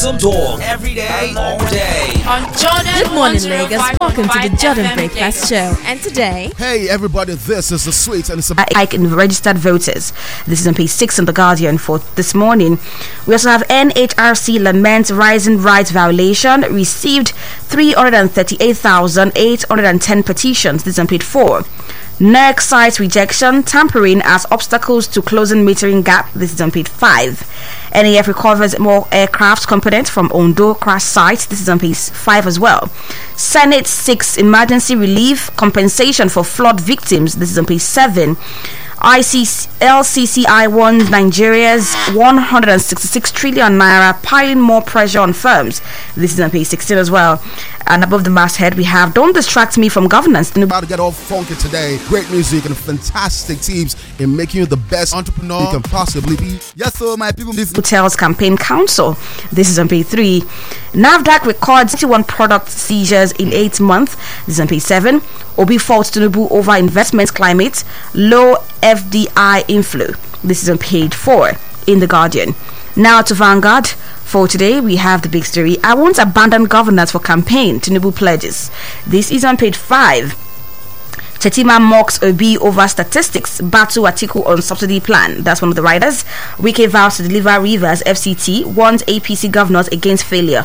Awesome talk every day, all day. On Jordan. Good morning, Lagos. Welcome to the Jordan Breakfast Show. And today, hey everybody, this is the Sweet, and it's a hike in registered voters. This is on page 6 in the Guardian for this morning. We also have NHRC laments rising rights violation. Received 338,810 petitions. This is on page 4. NERC cites rejection, tampering as obstacles to closing metering gap. This is on page 5. NAF recovers more aircraft components from Ondo crash site. This is on page 5 as well. Senate seeks emergency relief compensation for flood victims. This is on page 7. LCCI warns Nigeria's 166 trillion naira piling more pressure on firms. This is on page 16 as well. And above the masthead, we have Don't Distract Me from Governance. About to get all funky today. Great music and fantastic teams in making you the best entrepreneur you can possibly be. Yes, so my people, this Hotels Campaign Council. This is on page 3. NAFDAC records 61 product seizures in 8 months. This is on page 7. Obi faults Tinubu over investment climate, low FDI inflow. This is on page 4 in The Guardian. Now to Vanguard. For today, we have the big story. I won't abandon governance for campaign, Tinubu pledges. This is on page 5. Chetima mocks Obi over statistics, battle Atiku on subsidy plan. That's one of the writers. Wike vows to deliver Rivers FCT, warns APC governors against failure.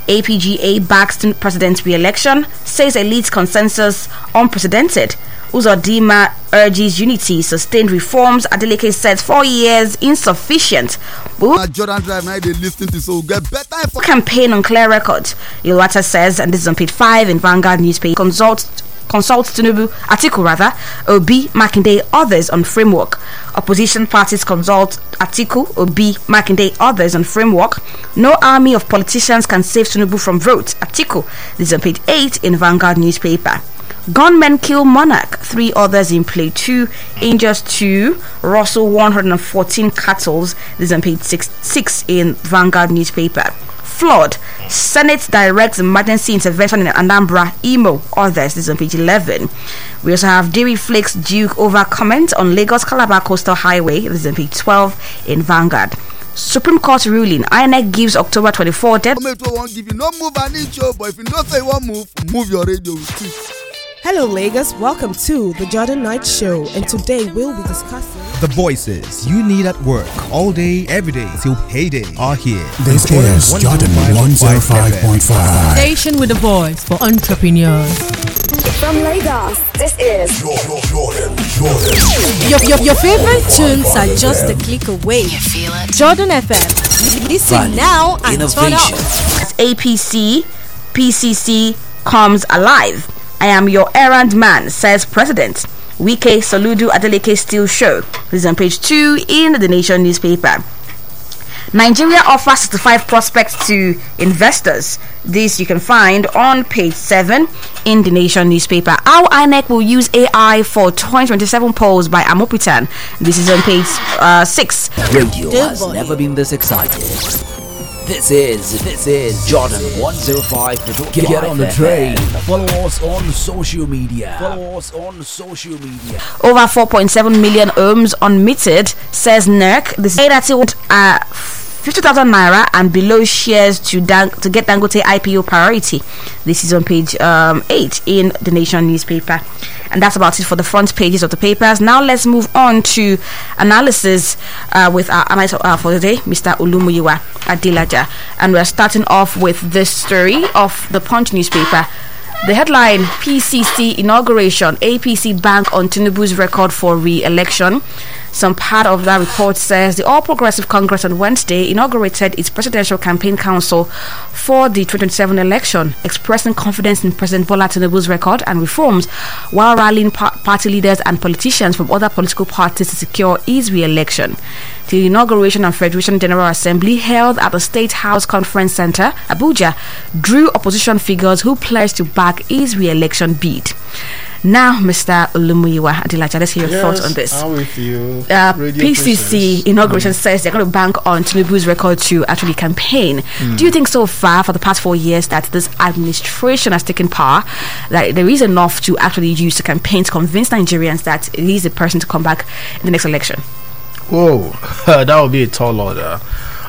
APGA backs president's re-election, says elite consensus unprecedented. Uzodinma urges unity, sustained reforms. Adeleke says 4 years insufficient. Jordan Drive now they listen to so get better campaign on clear record. Yolwata says, and this is on page 5 in Vanguard newspaper. Consults Tinubu, Atiku rather, Obi, Makinde, others on framework. Opposition parties consult Atiku, Obi, Makinde, others on framework. No army of politicians can save Tinubu from vote. Atiku. This is on page 8 in Vanguard newspaper. Gunmen kill monarch, 3 others in play, 2 injures 2, Russell 114 cattle. This is on page 6 in Vanguard newspaper. Flood, Senate directs emergency intervention in Anambra, Imo, others. This is on page 11. We also have Dairy Flakes Duke over comment on Lagos Calabar Coastal Highway. This is on page 12 in Vanguard. Supreme Court ruling, INEC gives October 24 deadline. won't give you no move an inch, but if you don't say one move your radio. Hello Lagos, welcome to the Jordan Night Show, and today we'll be discussing the voices you need at work all day, every day till payday are here. This is Jordan 105.5. Station with a voice for entrepreneurs. From Lagos, this is Jordan. your favorite tunes are just a click away. You feel it? Jordan FM. Listen now and turn up. APC, PCC comes alive. I am your errand man, says President. Wike, Soludo, Adeleke still show. This is on page 2 in the Nation newspaper. Nigeria offers 65 prospects to investors. This you can find on page 7 in the Nation newspaper. How INEC will use AI for 2027 polls by Amopitan. This is on page 6. Radio has never been this excited. This is Jordan 105. Get on the train. Follow us on social media. Over 4.7 million homes unmetered, says NERC. This is 50,000 naira and below shares to get Dangote IPO priority. This is on page 8 in the Nation newspaper. And that's about it for the front pages of the papers. Now let's move on to analysis with our analyst for today, Mr. Olumuyiwa Adilaja. And we're starting off with this story of the Punch newspaper. The headline, PCC inauguration, APC bank on Tinubu's record for re-election. Some part of that report says the All Progressive Congress on Wednesday inaugurated its Presidential Campaign Council for the 2027 election, expressing confidence in President Bola Tinubu's record and reforms, while rallying party leaders and politicians from other political parties to secure his re-election. The inauguration and Federation General Assembly held at the State House Conference Center, Abuja, drew opposition figures who pledged to back his re-election bid. Now, Mr. Olumuyiwa Adilaja, let's hear your thoughts on this. I'm with you. PCC inauguration says they're going to bank on Tinubu's record to actually campaign. Do you think so far, for the past 4 years, that this administration has taken power, that there is enough to actually use the campaign to convince Nigerians that he is the person to come back in the next election? Whoa, that would be a tall order.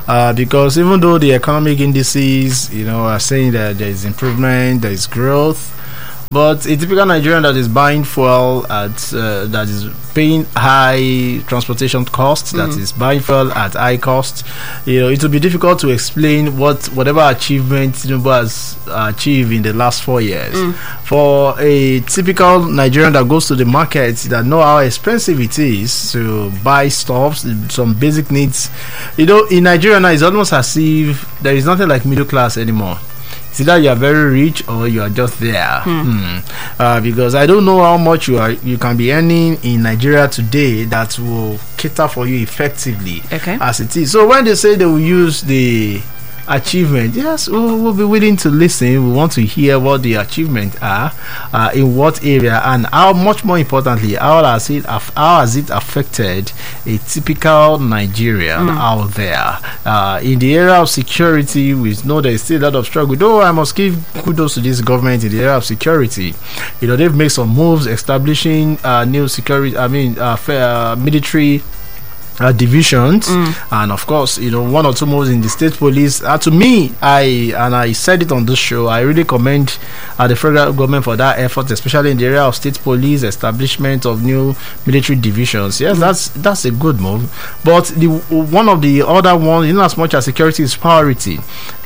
because even though the economic indices, are saying that there is improvement, there is growth, but a typical Nigerian that is buying fuel at that is paying high transportation costs, that is buying fuel at high cost, it will be difficult to explain whatever achievement Tinubu has achieved in the last 4 years. For a typical Nigerian that goes to the market, that know how expensive it is to buy stuff, some basic needs. In Nigeria now, it's almost as if there is nothing like middle class anymore. It's either you are very rich or you are just there. Because I don't know how much you can be earning in Nigeria today that will cater for you effectively as it is. So when they say they will use the achievement, yes, we'll be willing to listen. We want to hear what the achievements are, in what area, and how much more importantly, how has it affected a typical Nigerian out there. In the area of security, we know there is still a lot of struggle, though I must give kudos to this government in the area of security. They've made some moves establishing new security, military divisions, and of course, one or two moves in the state police. To me, I said it on this show, I really commend the federal government for that effort, especially in the area of state police, establishment of new military divisions. Yes, that's a good move. But one of the other ones, as much as security is priority,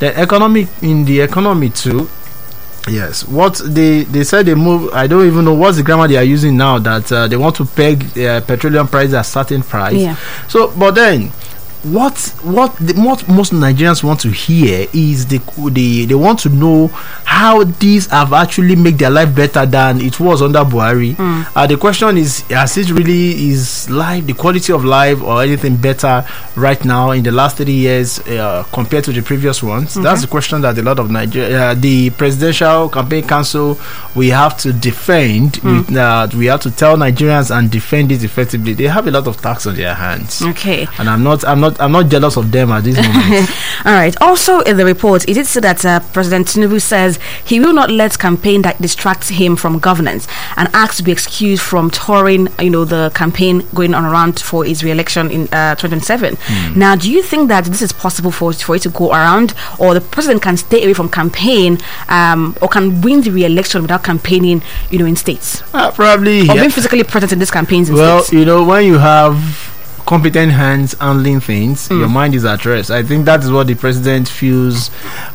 in the economy too. Yes, what they said they move. I don't even know what's the grammar they are using now, that they want to peg petroleum price at a certain price. Yeah. So, but then what most Nigerians want to hear is they want to know how these have actually made their life better than it was under Buhari. The question is, has it really is life, the quality of life, or anything better right now in the last 3 years compared to the previous ones? That's the question that a lot of the Presidential Campaign Council, we have to defend. We have to tell Nigerians and defend it effectively. They have a lot of tasks on their hands. Okay, and I'm not jealous of them at this moment. All right. Also, in the report, it did say that President Tinubu says he will not let campaign that distracts him from governance, and asks to be excused from touring, the campaign going on around for his re-election in 2027. Now, do you think that this is possible for it to go around, or the president can stay away from campaign, or can win the re-election without campaigning, in states? Probably. Or being physically present in these campaigns in states? Well, when you have competent hands handling things, your mind is at rest. I think that is what the president feels.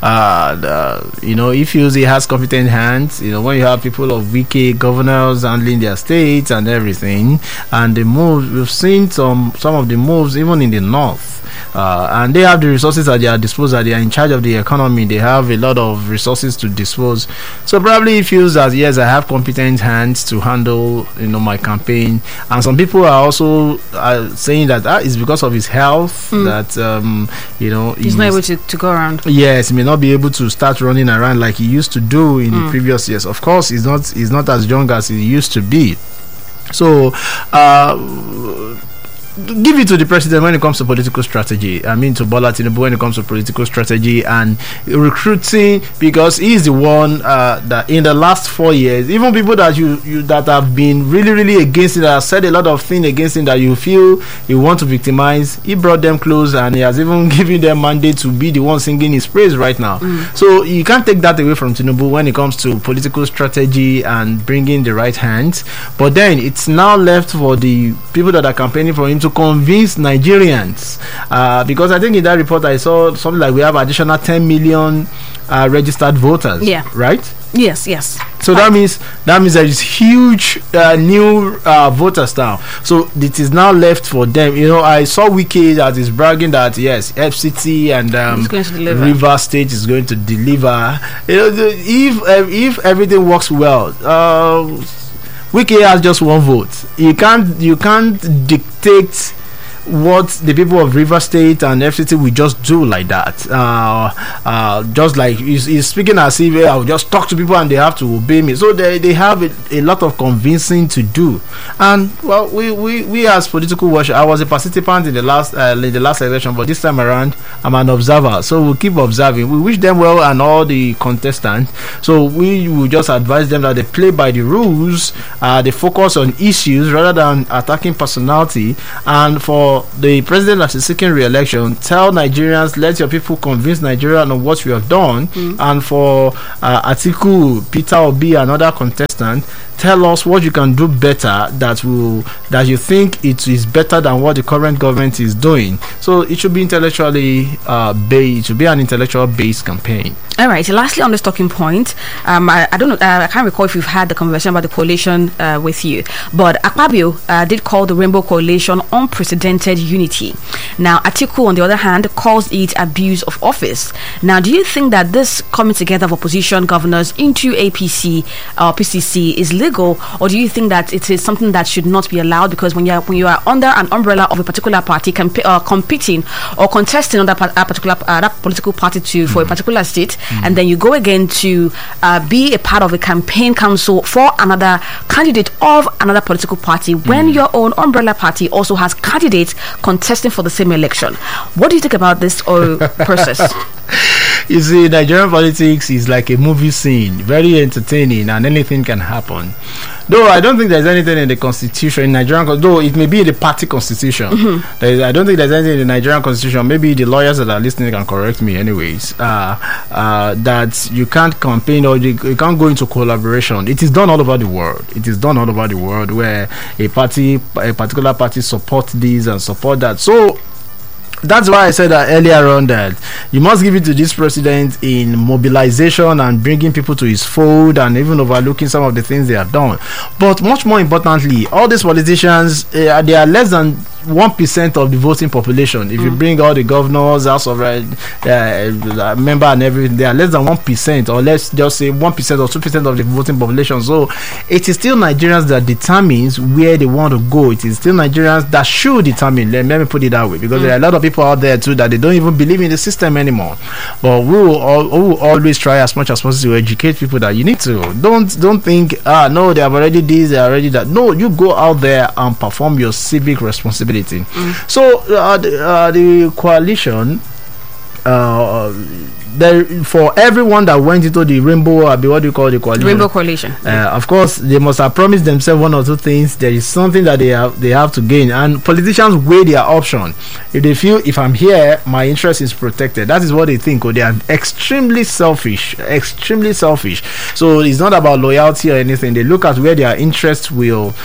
He feels he has competent hands. When you have people of Wike governors handling their states and everything, and the moves, we've seen some of the moves even in the north. And they have the resources at their disposal. They are in charge of the economy. They have a lot of resources to dispose. So probably he feels that, yes, I have competent hands to handle, my campaign. And some people are also saying that is because of his health, that he's not able to go around. Yes, he may not be able to start running around like he used to do in the previous years. Of course, he's not as young as he used to be. So give it to the president when it comes to political strategy. I mean, to Bola Tinubu when it comes to political strategy and recruiting, because he's the one that in the last 4 years, even people that you that have been really, really against it, that have said a lot of things against him that you feel you want to victimize, he brought them close, and he has even given them mandate to be the one singing his praise right now. So you can't take that away from Tinubu when it comes to political strategy and bringing the right hands. But then it's now left for the people that are campaigning for him to convince Nigerians, because I think in that report I saw something like we have additional 10 million registered voters. Yeah. Right? Yes. So that means there is huge new voters now. So it is now left for them. I saw Wike that is bragging that yes, FCT and River State is going to deliver. If everything works well, Wike has just one vote. You can't dictate what the people of River State and FCT will just do like that. Just like he's speaking as if I'll just talk to people and they have to obey me. So they have a lot of convincing to do. And well, we as political watchers, I was a participant in the last election, but this time around I'm an observer. So we'll keep observing. We wish them well and all the contestants. So we will just advise them that they play by the rules. They focus on issues rather than attacking personality. And for for the president that is seeking re-election, tell Nigerians, let your people convince Nigeria on what we have done. And for Atiku, Peter Obi, and other contestants, tell us what you can do better that you think it is better than what the current government is doing. So it should be intellectually based. It should be an intellectual based campaign. All right. Lastly, on this talking point, I don't know. I can't recall if we've had the conversation about the coalition with you, but Akpabio did call the Rainbow Coalition unprecedented unity. Now, Atiku, on the other hand, calls it abuse of office. Now, do you think that this coming together of opposition governors into APC or PCC is legal, or do you think that it is something that should not be allowed? Because when you are under an umbrella of a particular party, competing or contesting on that political party for a particular seat, and then you go again to be a part of a campaign council for another candidate of another political party, when your own umbrella party also has candidates contesting for the same election. What do you think about this process? You see, Nigerian politics is like a movie scene, very entertaining, and anything can happen. Though I don't think there's anything in the constitution in Nigerian, though it may be in the party constitution. I don't think there's anything in the Nigerian constitution. Maybe the lawyers that are listening can correct me anyways. That you can't campaign or you can't go into collaboration. It is done all over the world. It is done all over the world where a particular party support this and support that. So that's why I said that earlier on, that you must give it to this president in mobilization and bringing people to his fold and even overlooking some of the things they have done. But much more importantly, all these politicians, they are less than 1% of the voting population. If you bring all the governors, House of member and everything, they are less than 1%, or let's just say 1% or 2% of the voting population. So it is still Nigerians that determines where they want to go. It is still Nigerians that should determine. Let me put it that way, because there are a lot of people out there too that they don't even believe in the system anymore. But we will always try as much as possible to educate people that you need to. Don't think, no, they have already this, they are already that. No, you go out there and perform your civic responsibility. So the coalition, for everyone that went into the Rainbow, what do you call the coalition? Rainbow Coalition. Of course, they must have promised themselves one or two things. There is something that they have to gain, and politicians weigh their option. If they feel, if I'm here, my interest is protected, that is what they think. Or they are extremely selfish. So it's not about loyalty or anything. They look at where their interests lie,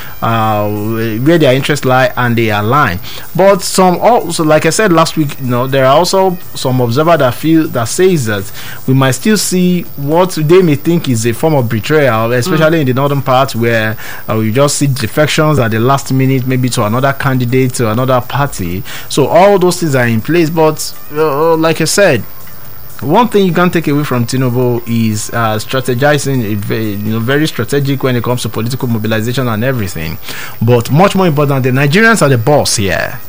and they align. But some also, like I said last week, there are also some observers that says that we might still see what they may think is a form of betrayal, especially in the northern part, where we just see defections at the last minute, maybe to another candidate, to another party. So all those things are in place. But like I said, one thing you can't take away from Tinubu is strategizing, very strategic when it comes to political mobilization and everything. But much more important, the Nigerians are the boss here.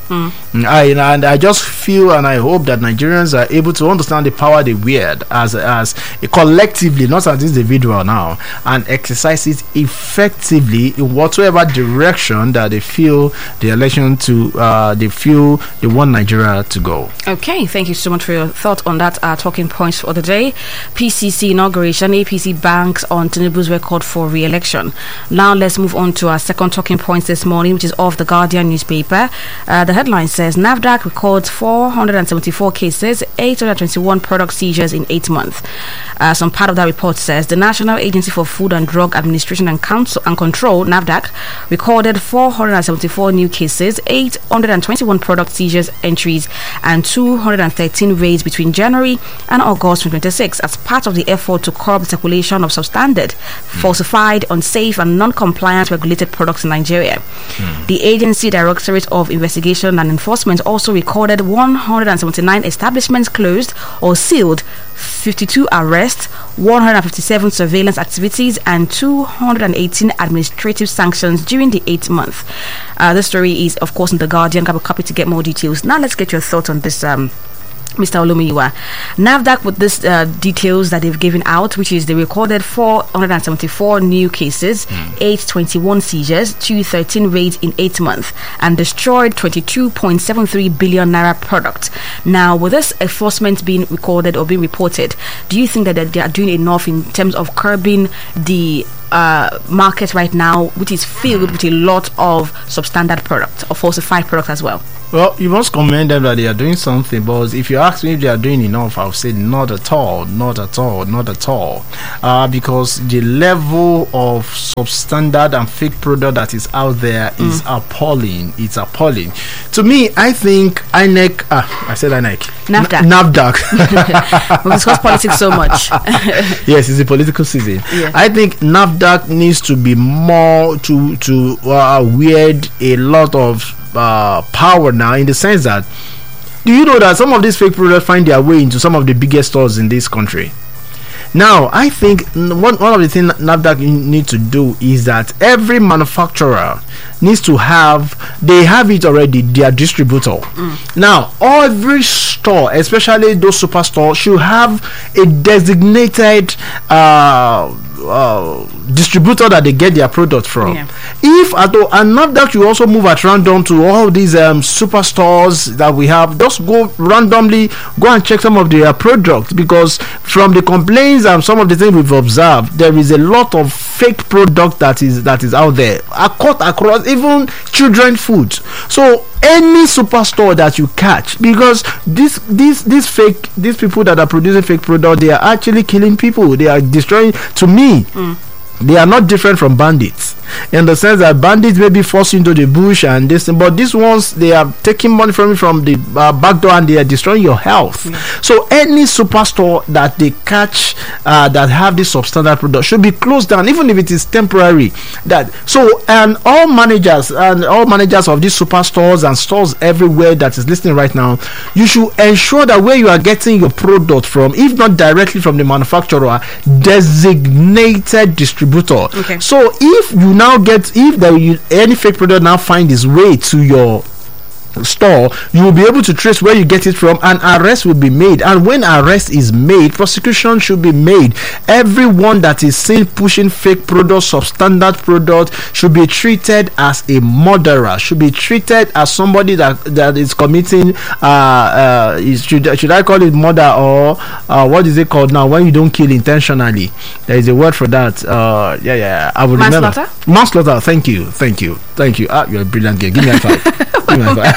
I just feel and I hope that Nigerians are able to understand the power they wield as collectively, not as individual now, and exercise it effectively in whatever direction that they feel the election they feel they want Nigeria to go. Okay, thank you so much for your thought on that talking points for the day. PCC inauguration, APC banks on Tinubu's record for re-election. Now let's move on to our second talking point this morning, which is of the Guardian newspaper. The headline says NAFDAC records 474 cases, 821 product seizures in 8 months. Some part of that report says the National Agency for Food and Drug Administration and Control, NAFDAC, recorded 474 new cases, 821 product seizures entries, and 213 raids between January and August 2026 as part of the effort to curb the circulation of substandard, falsified, unsafe, and non-compliant regulated products in Nigeria. The agency Directorate of Investigation and Enforcement also recorded 179 establishments closed or sealed, 52 arrests, 157 surveillance activities, and 218 administrative sanctions during the 8 months. This story is, of course, in The Guardian. Grab a copy to get more details. Now let's get your thoughts on this, Mr. Olumiyiwa. NAFDAC, with this details that they've given out, which is they recorded 474 new cases, 821 seizures, 213 raids in 8 months, and destroyed 22.73 billion naira product. Now, with this enforcement being recorded or being reported, do you think that they are doing enough in terms of curbing the market right now which is filled with a lot of substandard products or falsified products as well? Well, you must commend them that they are doing something, but if you ask me if they are doing enough, I'll say not at all, because the level of substandard and fake product that is out there is appalling. It's appalling. To me, I think INEC, I said INEC. NAFDAC. We discuss politics so much. Yes, it's a political season. Yeah. I think NAFDAC needs to be more to wield a lot of power now, in the sense that, do you know that some of these fake products find their way into some of the biggest stores in this country? Now, I think one of the things NAFDAC need to do is that every manufacturer needs to they have it already, their distributor. Now, every store, especially those superstores, should have a designated distributor that they get their product from. If at all, and NAFDAC should also move at random to all these superstores that we have, just go randomly, go and check some of their products, because from the complaints and some of the things we've observed, there is a lot of fake product that is out there, across even children food. So any superstore that you catch, because these people that are producing fake product, they are actually killing people, they are destroying. To me, they are not different from bandits, in the sense that bandits may be forced into the bush and this, but these ones, they are taking money from the back door and they are destroying your health. So any superstore that they catch that have this substandard product should be closed down, even if it is temporary. And all managers of these superstores and stores everywhere that is listening right now, you should ensure that where you are getting your product from, if not directly from the manufacturer, designated distributor. So if you now any fake product now find its way to your store, you will be able to trace where you get it from, and arrest will be made. And when arrest is made, prosecution should be made. Everyone that is seen pushing fake products, substandard product, should be treated as a murderer, should be treated as somebody that is committing should I call it murder, or what is it called now when you don't kill intentionally? There is a word for that. I will remember. Manslaughter. Thank you. You're a brilliant girl. Give me a five.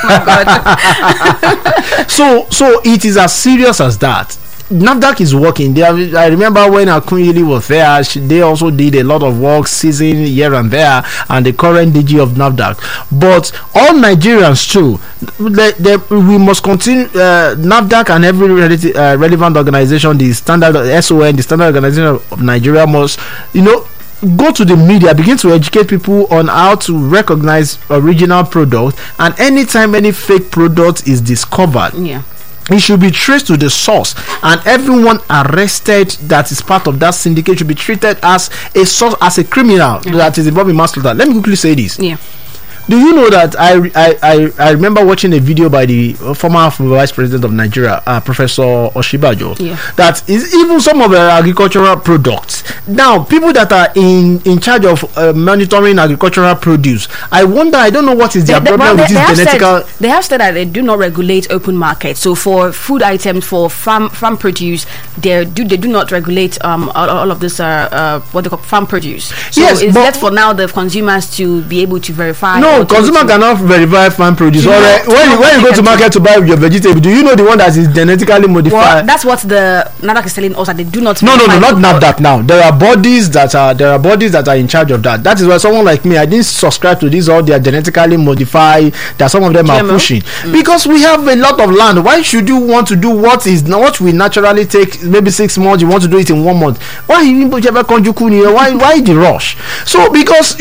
So it is as serious as that. NAFDAC is working. I remember when Akunyili was there, they also did a lot of work, season here and there, and the current DG of NAFDAC. But all Nigerians too, we must continue. NAFDAC and every relevant organization, the standard SON, the standard organization of Nigeria, must, go to the media, begin to educate people on how to recognize original product, and anytime any fake product is discovered, it should be traced to the source, and everyone arrested that is part of that syndicate should be treated as a criminal that is involved in manslaughter. Let me quickly say this. Do you know that I remember watching a video by the former Vice President of Nigeria, Professor Oshibajo, that is even some of the agricultural products. Now, people that are in charge of monitoring agricultural produce, I don't know what is their problem with this genetical. They have said that they do not regulate open market. So for food items, for farm produce, they do not regulate all of this what they call farm produce. So it's left for now the consumers to be able to verify. No, consumer cannot verify farm produce. When you go to market to buy your vegetable, do you know the one that is genetically modified? Well, that's what the NAFDAC is telling us, that they do not. No, not NAFDAC. Now there are bodies that are in charge of that. That is why someone like me, I didn't subscribe to these all. They are genetically modified. That some of them GMO are pushing because we have a lot of land. Why should you want to do what we naturally take maybe 6 months? You want to do it in 1 month? Why the rush? So because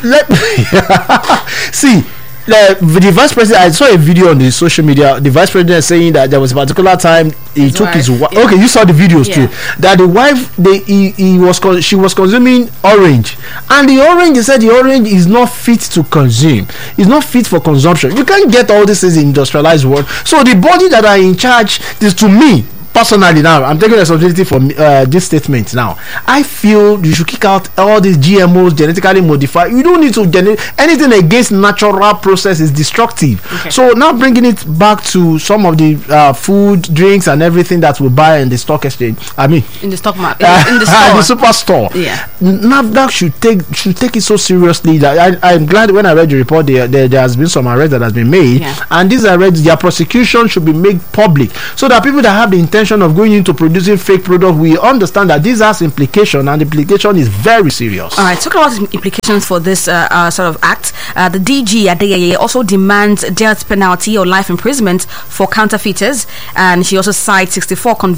see, the vice president, I saw a video on the social media, the vice president saying that there was a particular time he took his wife. Okay, you saw the videos too. That the wife, she was consuming orange, and the orange, they said the orange is not fit to consume. It's not fit for consumption. You can't get all this in industrialized world. So the body that are in charge, is, to me personally, now I'm taking responsibility for this statement. Now, I feel you should kick out all these GMOs, genetically modified. You don't need to anything against natural process is destructive. Okay. So now bringing it back to some of the food, drinks, and everything that we buy in the stock exchange. I mean, in the stock market, in the store, the superstore. Yeah, NAFDAC should take it so seriously that I'm glad when I read the report there has been some arrest that has been made, and these arrests, their prosecution should be made public so that people that have the intention of going into producing fake products will understand that this has implication, and the implication is very serious. All right, talking about implications for this sort of act, the DG Adeyeye also demands death penalty or life imprisonment for counterfeiters, and she also cites 64